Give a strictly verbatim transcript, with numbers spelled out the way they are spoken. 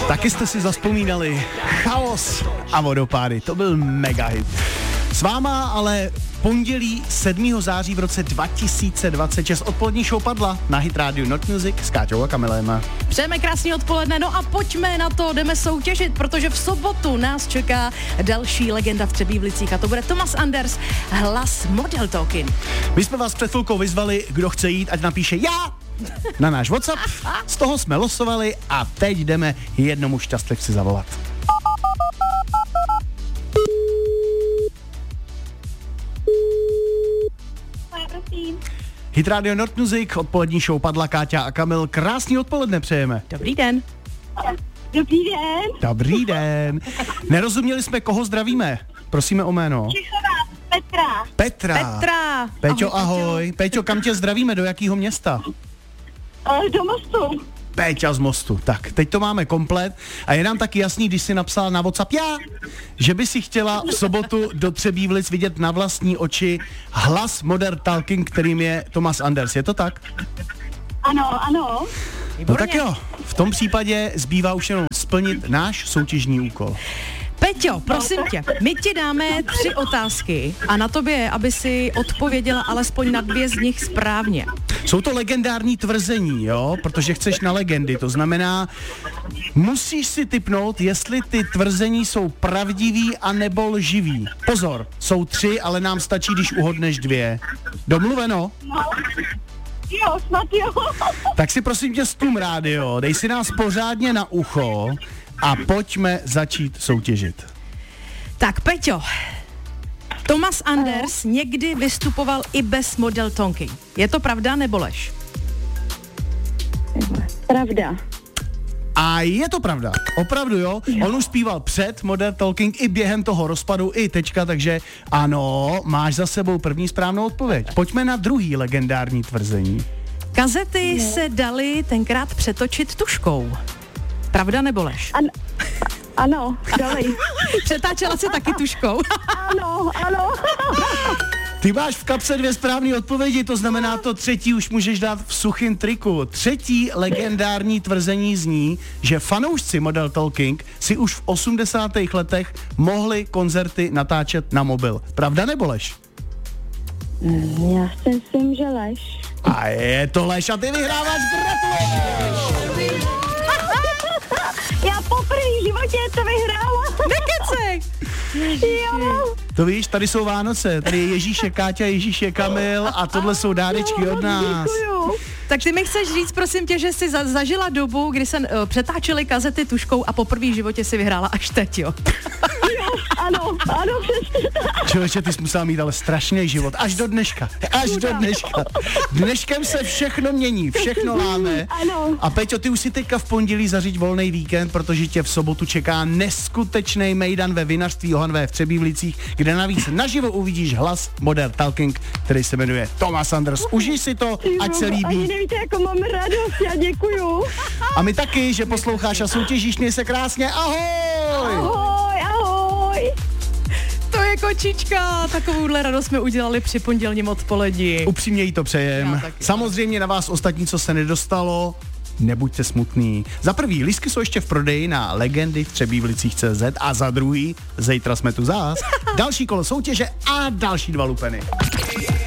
Taky jste si zazpomínali Chaos a Vodopády, to byl mega hit. S váma ale pondělí sedmého září v roce dva tisíce dvacet šest odpolední show padla na Hit Radio Not Music s Káťou a Kamilem. Přejeme krásný odpoledne, no a pojďme na to, jdeme soutěžit, protože v sobotu nás čeká další legenda v Třebíčích a to bude Thomas Anders, hlas Model Talking. My jsme vás před chvilkou vyzvali, kdo chce jít, ať napíše já na náš WhatsApp, z toho jsme losovali a teď jdeme jednomu šťastlivci zavolat. Hit Radio Not Music, odpolední show padla Káťa a Kamil. Krásný odpoledne přejeme. Dobrý den. Dobrý den. Dobrý den. Nerozuměli jsme, koho zdravíme. Prosíme o jméno. Čichová, Petra. Petra. Petra. Peťo, ahoj. ahoj. Peťo, kam tě zdravíme? Do jakého města? Uh, do Mostu. Péťa z Mostu. Tak, teď to máme komplet a je nám taky jasný, když jsi napsala na WhatsApp já, že by si chtěla v sobotu do Třebíč vidět na vlastní oči hlas Modern Talking, kterým je Thomas Anders. Je to tak? Ano, ano. No tak jo, v tom případě zbývá už jenom splnit náš soutěžní úkol. Peťo, prosím tě, my ti dáme tři otázky a na tobě je, aby si odpověděla alespoň na dvě z nich správně. Jsou to legendární tvrzení, jo, protože chceš na legendy, to znamená, musíš si tipnout, jestli ty tvrzení jsou pravdivý a nebo lživý. Pozor, jsou tři, ale nám stačí, když uhodneš dvě. Domluveno? No. Jo, snad jo. Tak si prosím tě stlum rádio, dej si nás pořádně na ucho a pojďme začít soutěžit. Tak, Peťo, Thomas Anders někdy vystupoval i bez Model Talking. Je to pravda nebo lež? Pravda. A je to pravda, opravdu jo. On už zpíval před Modern Talking i během toho rozpadu, i teďka, takže ano, máš za sebou první správnou odpověď. Pojďme na druhý legendární tvrzení. Kazety se daly tenkrát přetočit tužkou. Pravda nebo lež? An- ano, dali. Přetáčela se taky tužkou. Ano, ano. Ty máš v kapse dvě správné odpovědi, to znamená, to třetí už můžeš dát v suchým triku. Třetí legendární tvrzení zní, že fanoušci Model Talking si už v osmdesátých letech mohli koncerty natáčet na mobil. Pravda nebo lež? Já si myslím, že lež. A je to lež a ty vyhráváš, gratuluju! Já poprvé v životě to vyhrála. Nekecej! Jo. To víš, tady jsou Vánoce, tady je Ježíšek Káťa, Ježíšek Kamil a tohle jsou dárečky od nás. Děkuju. Tak ty mi chceš říct, prosím tě, že jsi za- zažila dobu, kdy se uh, přetáčely kazety tužkou a poprvé v životě si vyhrála až teď, jo? Jo, ano, ano, přesně tak. Člověče, ty jsi musela mít ale strašný život, až do dneška, až do dneška. Dneškem se všechno mění, všechno láme. Ano. A Peťo, ty už si teďka v pondělí zařiď volný víkend, protože tě v sobotu čeká neskutečný mejdan ve vinařství Johanvé v Třebíčích, kde navíc naživo uvidíš hlas Modern Talking, který se jmenuje Thomas Anders. Užij si to, ať se Ani líbí. nevíte, jako mám radost, já děkuju. A my taky, že posloucháš a soutěžíš, měj se krásně, ahoj! Ahoj, ahoj. To je kočička, takovouhle radost jsme udělali při pondělním odpolední. Upřímně jí to Já přejem. taky. Samozřejmě na vás ostatní, co se nedostalo, nebuďte smutný. Za prvý, lístky jsou ještě v prodeji na legendy v Třebíčích tečka cé zet a za druhý, zítra jsme tu zás. Další kolo soutěže a další dva lupeny.